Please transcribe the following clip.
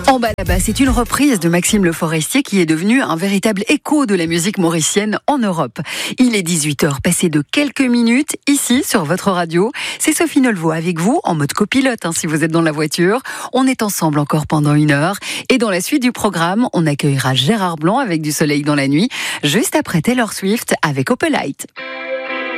En bas là-bas, c'est une reprise de Maxime Le Forestier qui est devenu un véritable écho de la musique mauricienne en Europe. Il est 18h, passé de quelques minutes, ici sur votre radio. C'est Sophie Nollevoix avec vous, en mode copilote, si vous êtes dans la voiture. On est ensemble encore pendant 1 heure. Et dans la suite du programme, on accueillera Gérard Blanc avec Du soleil dans la nuit, juste après Taylor Swift avec Opelite.